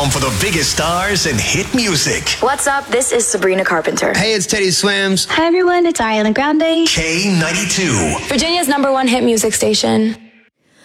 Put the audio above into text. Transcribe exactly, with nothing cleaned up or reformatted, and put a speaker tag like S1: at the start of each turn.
S1: home for the biggest stars and hit music.
S2: What's up? This is Sabrina Carpenter.
S3: Hey, it's Teddy Swims.
S4: Hi, everyone. It's Ariana Grande.
S1: K ninety-two.
S2: Virginia's number one hit music station.